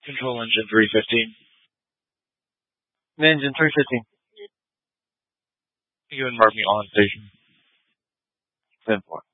Control engine 315. Engine 315. You and mark me on station. 10-4.